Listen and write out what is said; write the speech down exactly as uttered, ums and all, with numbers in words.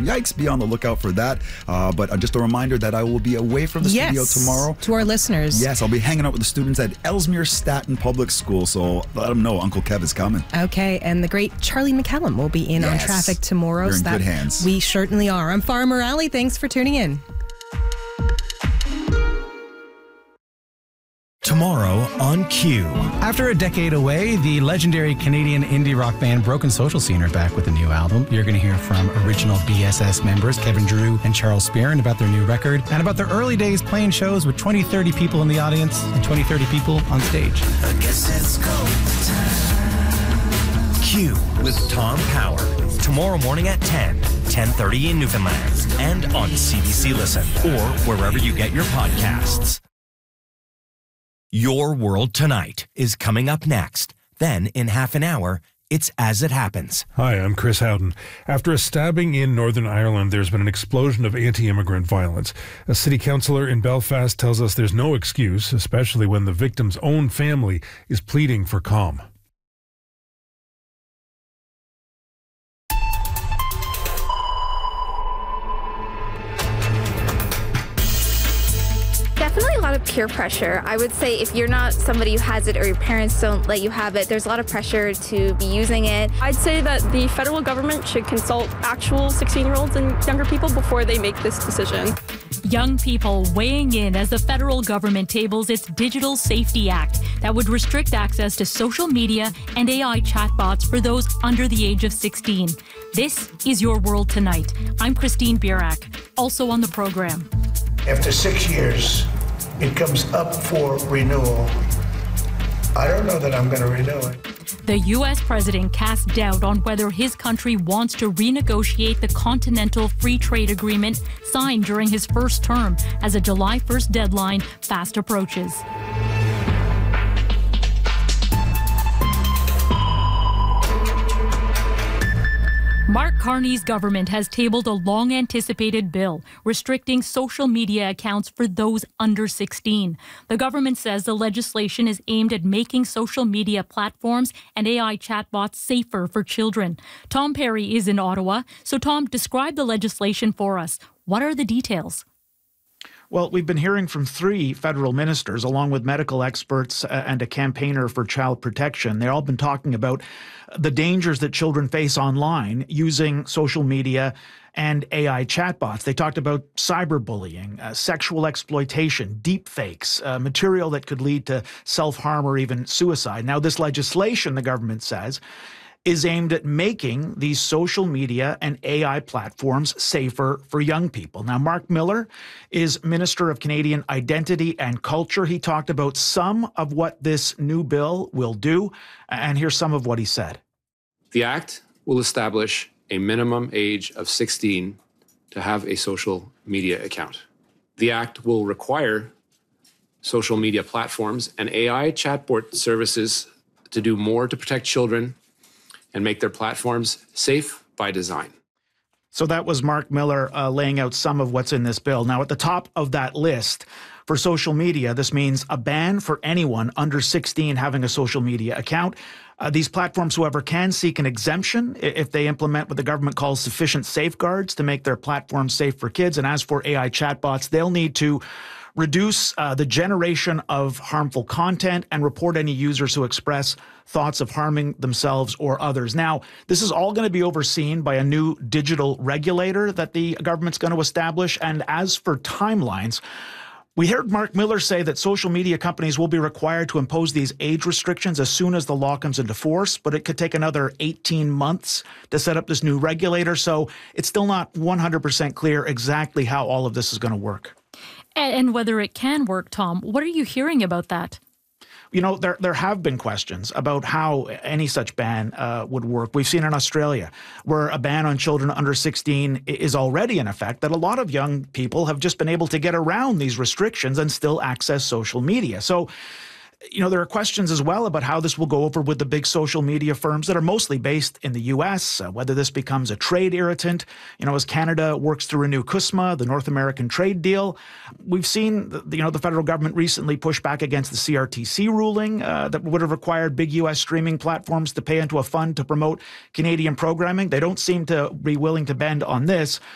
yikes, be on the lookout for that. Uh, but uh, just a reminder that I will be away from the yes, studio tomorrow. To our listeners. Yes, I'll be hanging out with the students at Ellesmere Staten Public School, so let them know Uncle Kev is coming. Okay, and the great Charlie McCallum will be in yes. on traffic tomorrow. You're in so that good hands. We certainly are. I'm Farah Morale. Thanks for tuning in. Tomorrow on Q. After a decade away, the legendary Canadian indie rock band Broken Social Scene are back with a new album. You're going to hear from original B S S members Kevin Drew and Charles Spearin about their new record and about their early days playing shows with twenty, thirty people in the audience and twenty, thirty people on stage. I guess it's go time. Q with Tom Power. Tomorrow morning at ten, ten thirty in Newfoundland and on C B C Listen or wherever you get your podcasts. Your World Tonight is coming up next. Then, in half an hour, it's As It Happens. Hi, I'm Chris Howden. After a stabbing in Northern Ireland, there's been an explosion of anti-immigrant violence. A city councillor in Belfast tells us there's no excuse, especially when the victim's own family is pleading for calm. Definitely a lot of peer pressure. I would say if you're not somebody who has it or your parents don't let you have it, there's a lot of pressure to be using it. I'd say that the federal government should consult actual sixteen-year-olds and younger people before they make this decision. Young people weighing in as the federal government tables its Digital Safety Act that would restrict access to social media and A I chatbots for those under the age of sixteen. This is Your World Tonight. I'm Christine Birak, also on the program. After six years, it comes up for renewal. I don't know that I'm going to renew it. The U S president cast doubt on whether his country wants to renegotiate the Continental Free Trade Agreement signed during his first term as a July first deadline fast approaches. Mark Carney's government has tabled a long-anticipated bill restricting social media accounts for those under sixteen. The government says the legislation is aimed at making social media platforms and A I chatbots safer for children. Tom Perry is in Ottawa. So, Tom, describe the legislation for us. What are the details? Well, we've been hearing from three federal ministers, along with medical experts and a campaigner for child protection. They've all been talking about the dangers that children face online using social media and A I chatbots. They talked about cyberbullying, uh, sexual exploitation, deep fakes, uh, material that could lead to self-harm or even suicide. Now, this legislation, the government says, is aimed at making these social media and A I platforms safer for young people. Now, Mark Miller is Minister of Canadian Identity and Culture. He talked about some of what this new bill will do, and here's some of what he said. The Act will establish a minimum age of sixteen to have a social media account. The Act will require social media platforms and A I chatbot services to do more to protect children and make their platforms safe by design. So that was Mark Miller uh, laying out some of what's in this bill. Now, at the top of that list for social media, this means a ban for anyone under sixteen having a social media account. Uh, these platforms, however, can seek an exemption if they implement what the government calls sufficient safeguards to make their platforms safe for kids. And as for A I chatbots, they'll need to reduce uh, the generation of harmful content and report any users who express thoughts of harming themselves or others. Now, this is all going to be overseen by a new digital regulator that the government's going to establish. And as for timelines, we heard Mark Miller say that social media companies will be required to impose these age restrictions as soon as the law comes into force, but it could take another eighteen months to set up this new regulator. So it's still not one hundred percent clear exactly how all of this is going to work. And whether it can work, Tom, what are you hearing about that? You know, there there have been questions about how any such ban uh, would work. We've seen in Australia where a ban on children under sixteen is already in effect, that a lot of young people have just been able to get around these restrictions and still access social media. So, you know, there are questions as well about how this will go over with the big social media firms that are mostly based in the U S, uh, whether this becomes a trade irritant, you know, as Canada works to renew CUSMA, the North American trade deal. We've seen, the, you know, the federal government recently push back against the C R T C ruling uh, that would have required big U S streaming platforms to pay into a fund to promote Canadian programming. They don't seem to be willing to bend on this.